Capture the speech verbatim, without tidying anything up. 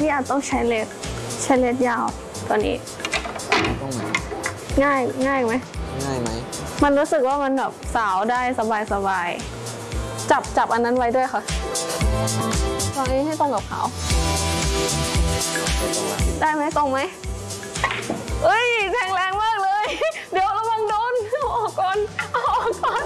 พี่อาจต้องใช้เลสใช้เลสยาวตัวนี้ต้องไหมง่ายง่ายไหมง่ายไหมมันรู้สึกว่ามันแบบสาวได้สบายสบายจับจับอันนั้นไว้ด้วยค่ะตรงนี้ให้ตรงกับเขาได้ไหมตรงไหมเอ้ยแทงแรงมากเลยเดี๋ยวระวังโดนออกก่อนออกก่อน